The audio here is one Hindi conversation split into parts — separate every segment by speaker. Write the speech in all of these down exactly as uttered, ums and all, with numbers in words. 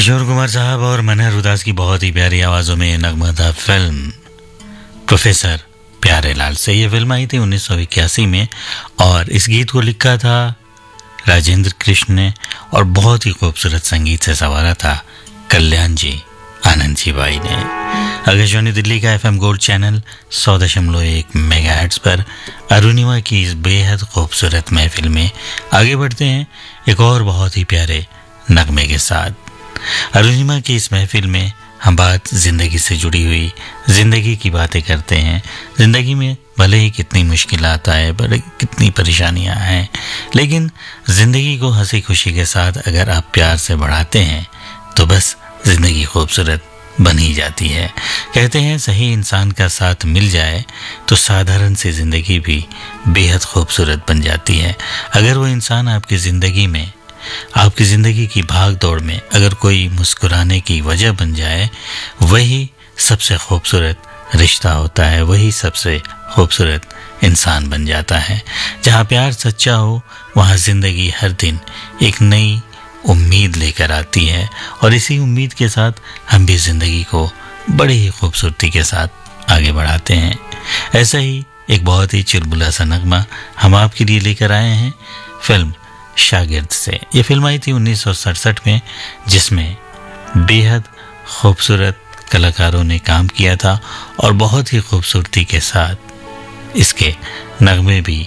Speaker 1: किशोर कुमार साहब और मनहर उदास की बहुत ही प्यारी आवाज़ों में नगमा था फिल्म प्रोफेसर प्यारे लाल से। ये फिल्म आई थी उन्नीस सौ इक्यासी में और इस गीत को लिखा था राजेंद्र कृष्ण ने और बहुत ही खूबसूरत संगीत से संवारा था कल्याण जी आनंद जी भाई ने। आकाशवाणी दिल्ली का एफएम गोल्ड चैनल सौ दशमलव एक मेगाहर्ट्ज पर अरुणिमा की इस बेहद खूबसूरत महफिल में आगे बढ़ते हैं एक और बहुत ही प्यारे नगमे के साथ। अरुणिमा की इस महफिल में हम बात जिंदगी से जुड़ी हुई जिंदगी की बातें करते हैं। जिंदगी में भले ही कितनी मुश्किलात आए, भले कितनी परेशानियां आए, लेकिन जिंदगी को हंसी खुशी के साथ अगर आप प्यार से बढ़ाते हैं तो बस जिंदगी खूबसूरत बन ही जाती है। कहते हैं सही इंसान का साथ मिल जाए तो साधारण सी जिंदगी भी बेहद खूबसूरत बन जाती है। अगर वो इंसान आपकी जिंदगी में, आपकी ज़िंदगी की भाग दौड़ में अगर कोई मुस्कुराने की वजह बन जाए, वही सबसे खूबसूरत रिश्ता होता है, वही सबसे खूबसूरत इंसान बन जाता है। जहाँ प्यार सच्चा हो वहाँ ज़िंदगी हर दिन एक नई उम्मीद लेकर आती है और इसी उम्मीद के साथ हम भी ज़िंदगी को बड़ी ही खूबसूरती के साथ आगे बढ़ाते हैं। ऐसा ही एक बहुत ही चुलबुला सा नगमा हम आपके लिए लेकर आए हैं फिल्म शागिर्द से। ये फिल्म आई थी उन्नीस सौ सड़सठ में जिसमें बेहद खूबसूरत कलाकारों ने काम किया था और बहुत ही खूबसूरती के साथ इसके नगमे भी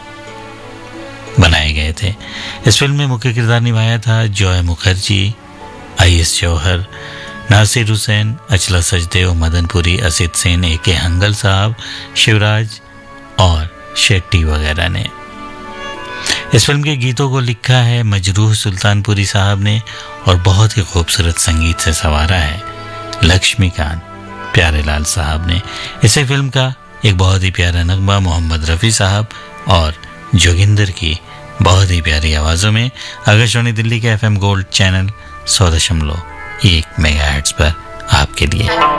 Speaker 1: बनाए गए थे। इस फिल्म में मुख्य किरदार निभाया था जॉय मुखर्जी, आई एस जौहर, नासिर हुसैन, अचला सचदेव, मदनपुरी, असित सेन, ए के हंगल साहब, शिवराज और शेट्टी वगैरह ने। इस फिल्म के गीतों को लिखा है मजरूह सुल्तानपुरी साहब ने और बहुत ही खूबसूरत संगीत से संवारा है लक्ष्मीकांत प्यारेलाल साहब ने। इसी फिल्म का एक बहुत ही प्यारा नगमा मोहम्मद रफ़ी साहब और जोगिंदर की बहुत ही प्यारी आवाज़ों में आकाशवाणी दिल्ली के एफएम गोल्ड चैनल सौ दशमलव एक मेगाहर्ट्ज पर आपके लिए।